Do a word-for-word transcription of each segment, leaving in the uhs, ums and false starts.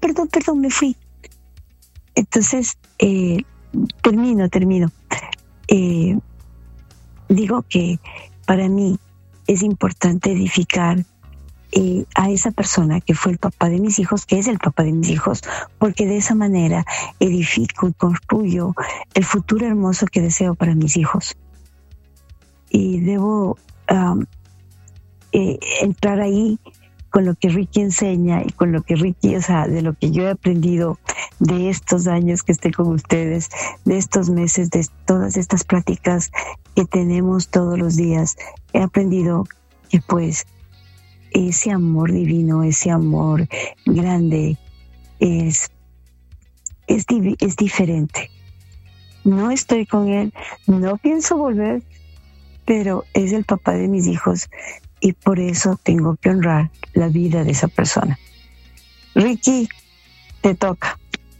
perdón, perdón, me fui. Entonces, eh, termino, termino. Eh, digo que para mí es importante edificar eh, a esa persona que fue el papá de mis hijos, que es el papá de mis hijos, porque de esa manera edifico y construyo el futuro hermoso que deseo para mis hijos. Y debo um, eh, entrar ahí con lo que Ricky enseña y con lo que Ricky, o sea, de lo que yo he aprendido de estos años que estoy con ustedes, de estos meses, de todas estas pláticas que tenemos todos los días. He aprendido que pues ese amor divino, ese amor grande es, es, es diferente. No estoy con él, no pienso volver, pero es el papá de mis hijos y por eso tengo que honrar la vida de esa persona. Ricky, te toca.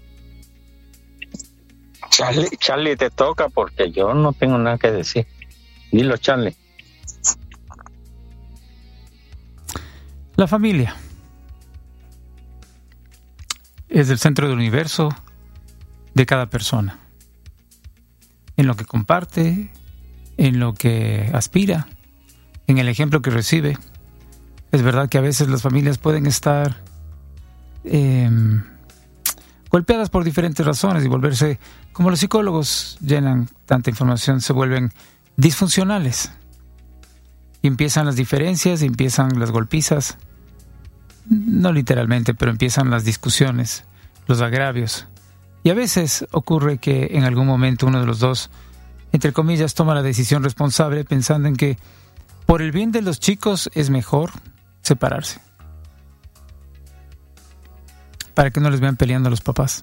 Charlie, Charlie, te toca porque yo no tengo nada que decir. Dilo, Charlie. La familia es el centro del universo de cada persona. En lo que comparte, en lo que aspira, en el ejemplo que recibe. Es verdad que a veces las familias pueden estar eh, golpeadas por diferentes razones y volverse, como los psicólogos llenan tanta información, se vuelven disfuncionales. Y empiezan las diferencias, y empiezan las golpizas, no literalmente, pero empiezan las discusiones, los agravios. Y a veces ocurre que en algún momento uno de los dos, entre comillas, toma la decisión responsable pensando en que por el bien de los chicos es mejor separarse, para que no les vean peleando a los papás.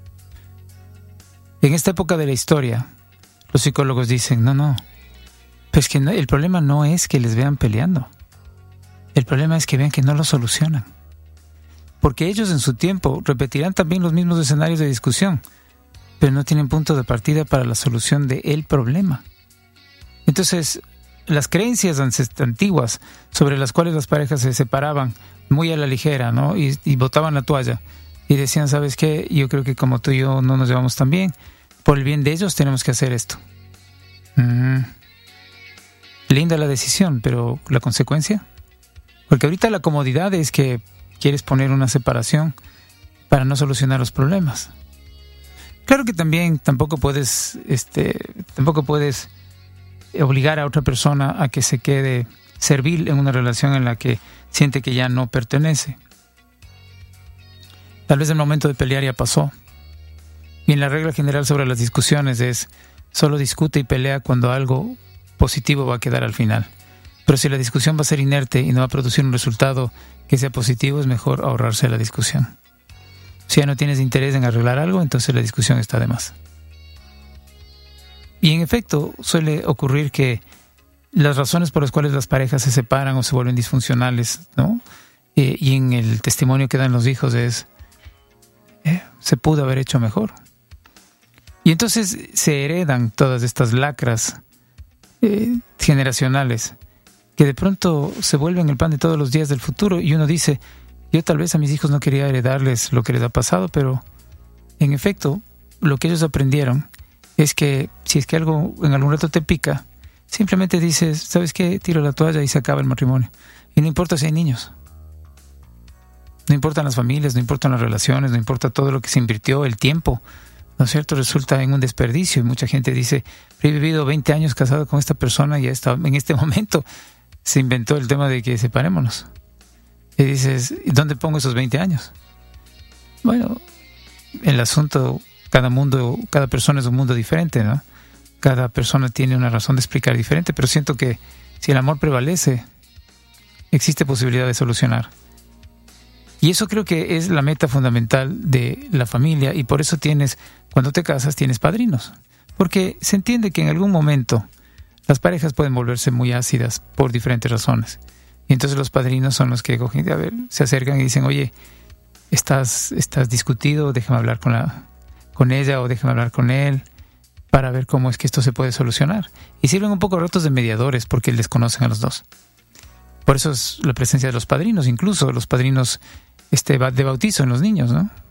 En esta época de la historia, los psicólogos dicen, no, no, pues que no, el problema no es que les vean peleando. El problema es que vean que no lo solucionan. Porque ellos en su tiempo repetirán también los mismos escenarios de discusión, pero no tienen punto de partida para la solución del problema. Entonces, las creencias antiguas sobre las cuales las parejas se separaban muy a la ligera, ¿no? Y, y botaban la toalla y decían, ¿sabes qué? Yo creo que como tú y yo no nos llevamos tan bien, por el bien de ellos tenemos que hacer esto. Mm. Linda la decisión, pero ¿la consecuencia? Porque ahorita la comodidad es que quieres poner una separación para no solucionar los problemas. Claro que también tampoco puedes, este, tampoco puedes obligar a otra persona a que se quede servil en una relación en la que siente que ya no pertenece. Tal vez el momento de pelear ya pasó. Y en la regla general sobre las discusiones es solo discute y pelea cuando algo positivo va a quedar al final. Pero si la discusión va a ser inerte y no va a producir un resultado que sea positivo, es mejor ahorrarse la discusión. Si ya no tienes interés en arreglar algo, entonces la discusión está de más. Y en efecto, suele ocurrir que las razones por las cuales las parejas se separan o se vuelven disfuncionales, ¿no? Eh, y en el testimonio que dan los hijos es, eh, se pudo haber hecho mejor. Y entonces se heredan todas estas lacras eh, generacionales que de pronto se vuelven el pan de todos los días del futuro y uno dice, yo tal vez a mis hijos no quería heredarles lo que les ha pasado, pero en efecto, lo que ellos aprendieron es que si es que algo en algún rato te pica, simplemente dices, ¿sabes qué? Tiro la toalla y se acaba el matrimonio. Y no importa si hay niños. No importan las familias, no importan las relaciones, no importa todo lo que se invirtió, el tiempo, ¿no es cierto? Resulta en un desperdicio y mucha gente dice, he vivido veinte años casado con esta persona y esta, en este momento se inventó el tema de que separémonos. Y dices, ¿dónde pongo esos veinte años? Bueno, el asunto, cada mundo, cada persona es un mundo diferente, ¿no? Cada persona tiene una razón de explicar diferente, pero siento que si el amor prevalece, existe posibilidad de solucionar. Y eso creo que es la meta fundamental de la familia y por eso tienes, cuando te casas, tienes padrinos. Porque se entiende que en algún momento las parejas pueden volverse muy ácidas por diferentes razones. Y entonces los padrinos son los que cogen, a ver, se acercan y dicen, oye, estás, estás discutido, déjame hablar con, la, con ella o déjame hablar con él para ver cómo es que esto se puede solucionar. Y sirven un poco ratos de mediadores porque les conocen a los dos. Por eso es la presencia de los padrinos, incluso los padrinos este, de bautizo en los niños, ¿no?